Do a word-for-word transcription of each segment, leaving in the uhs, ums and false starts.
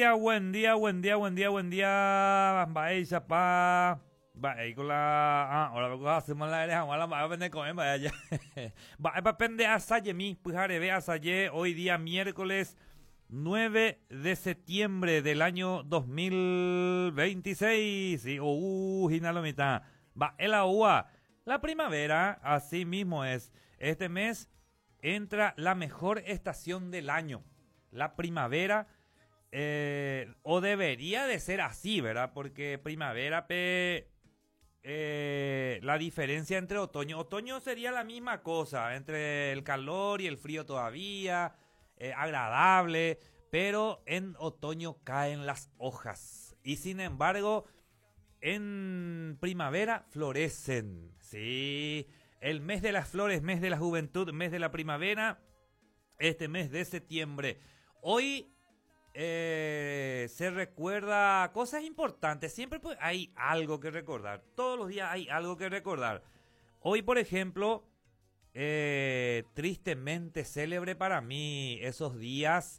día, buen día, buen día, buen día, buen día. Bye, chapa. Bye, con la. Ah, ahora me cojas hacemos la de Juan, la va a vender con vaya ya. Bye, para pende a saye mi, pues ve a saye hoy día miércoles nueve de septiembre del año dos mil veintiséis. Sí, uh, Ginalomita. Va, el agua. La primavera, así mismo es. Este mes entra la mejor estación del año. La primavera, eh, o debería de ser así, ¿verdad? Porque primavera, pe, eh, la diferencia entre otoño, otoño sería la misma cosa, entre el calor y el frío todavía, eh, agradable, pero en otoño caen las hojas. Y sin embargo, en primavera florecen, sí. El mes de las flores, mes de la juventud, mes de la primavera, este mes de septiembre. Hoy eh, se recuerda cosas importantes. Siempre pues, hay algo que recordar. Todos los días hay algo que recordar. Hoy, por ejemplo, eh, tristemente célebre para mí esos días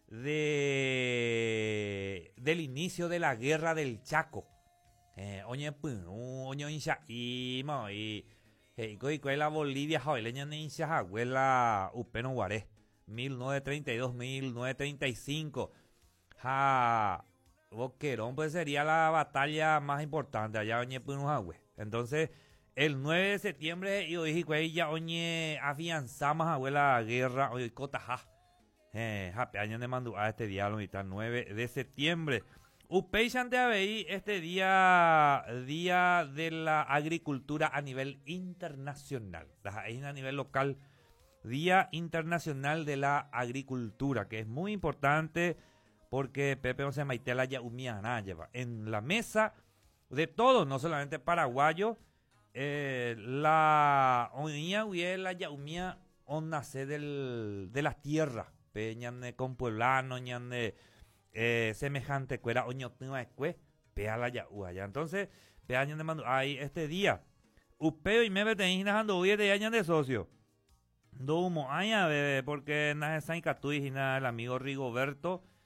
de del inicio de la guerra del Chaco. Eh, oñe pues, oño hincha y y la Bolivia, joder, hincha abuela upeno guaré. mil novecientos treinta y dos, mil novecientos treinta y cinco. Ja, Boquerón, pues sería la batalla más importante allá oñe Punujahue. Entonces, el nueve de septiembre, y hoy ya oñe afianzamos a la guerra, hoy cotaja. Eh, jape año de mandú a este día, lo mitad nueve de septiembre. Upeixante Abei, este día, día de la agricultura a nivel internacional. Ahí a nivel local. Día Internacional de la Agricultura, que es muy importante porque Pepe José Maitela ya humía lleva en la mesa de todos, no solamente paraguayos, eh, la unía la ya humía on nace del de las tierras, peñan de con pueblano, ñan de eh, semejante cuera oño cue, pea la ya ya. Entonces, pea de mando ahí este día. Upeo y me tenéis dando huye de años de socio. Domo, aña, bebé, porque na San Catuy y nada, el amigo Rigoberto